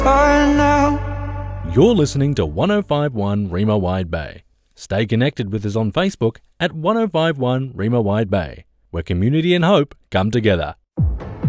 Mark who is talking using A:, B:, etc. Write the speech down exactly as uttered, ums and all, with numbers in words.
A: Right now.
B: You're listening to one oh five point one Rima Wide Bay. Stay connected with us on Facebook at one oh five point one Rima Wide Bay, where community and hope come together.